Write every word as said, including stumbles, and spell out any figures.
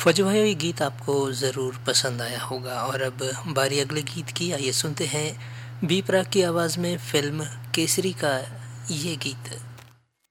फौजी भाइयों, ये गीत आपको ज़रूर पसंद आया होगा और अब बारी अगले गीत की। आइए सुनते हैं बी प्राक की आवाज़ में फिल्म केसरी का ये गीत।